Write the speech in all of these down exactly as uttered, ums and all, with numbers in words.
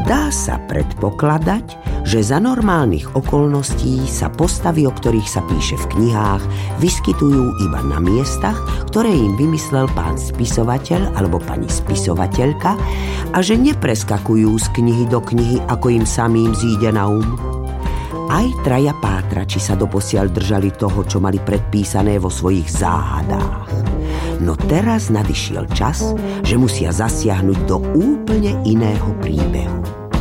Dá sa predpokladať, že za normálnych okolností sa postavy, o ktorých sa píše v knihách, vyskytujú iba na miestach, ktoré im vymyslel pán spisovateľ alebo pani spisovateľka a že nepreskakujú z knihy do knihy, ako im samým zíde na um. Aj traja pátrači sa doposiaľ držali toho, čo mali predpísané vo svojich záhadách. No teraz nadišiel čas, že musia zasiahnuť do úplne iného príbehu.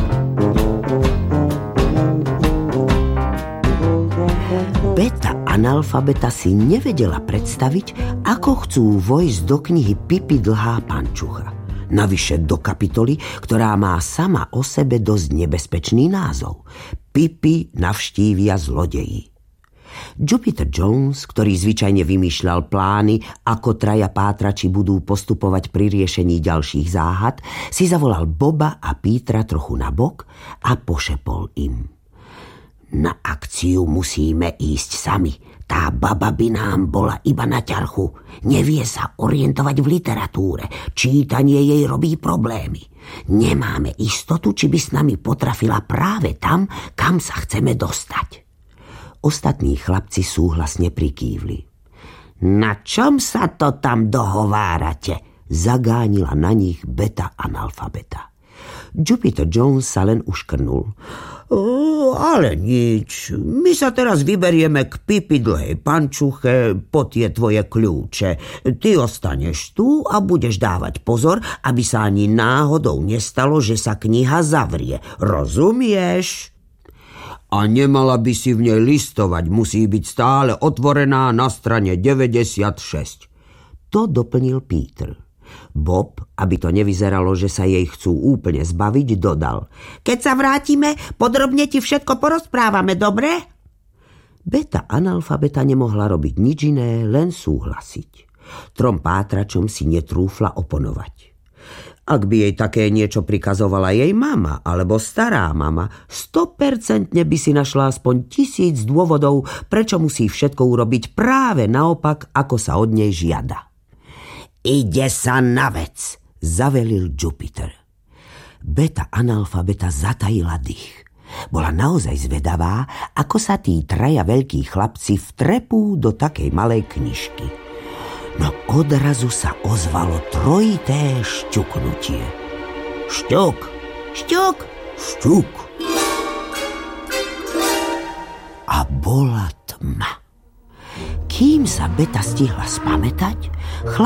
Beta analfabeta si nevedela predstaviť, ako chcú vojsť do knihy Pipi dlhá pančucha. Navyše do kapitoly, ktorá má sama o sebe dosť nebezpečný názov. Pipi navštívia zlodeji. Jupiter Jones, ktorý zvyčajne vymýšľal plány, ako traja pátrači budú postupovať pri riešení ďalších záhad, si zavolal Boba a Petra trochu nabok a pošepol im. Na akciu musíme ísť sami. Tá baba by nám bola iba na ťarchu. Nevie sa orientovať v literatúre. Čítanie jej robí problémy. Nemáme istotu, či by s nami potrafila práve tam, kam sa chceme dostať. Ostatní chlapci súhlasne prikývli. Na čom sa to tam dohovárate? Zagánila na nich beta analfabeta. Jupiter Jones sa len uškrnul. O, ale nič. My sa teraz vyberieme k Pipi dlhej pančuche po tie tvoje kľúče. Ty ostaneš tu a budeš dávať pozor, aby sa ani náhodou nestalo, že sa kniha zavrie. Rozumieš? A nemala by si v nej listovať, musí byť stále otvorená na strane deväťdesiatšesť. To doplnil Peter. Bob, aby to nevyzeralo, že sa jej chcú úplne zbaviť, dodal. Keď sa vrátime, podrobne ti všetko porozprávame, dobre? Beta analfabeta nemohla robiť nič iné, len súhlasiť. Trom pátračom si netrúfla oponovať. Ak by jej také niečo prikazovala jej mama alebo stará mama, sto percent by si našla aspoň tisíc dôvodov, prečo musí všetko urobiť práve naopak, ako sa od nej žiada. Ide sa na vec, zavelil Jupiter. Beta analfabeta zatajila dých. Bola naozaj zvedavá, ako sa tí traja veľkí chlapci vtrepú do takej malej knižky. No odrazu sa ozvalo trojité šťuknutie. Šťuk, šťuk, šťuk. A bola tma. Kým sa Beta stihla spamätať,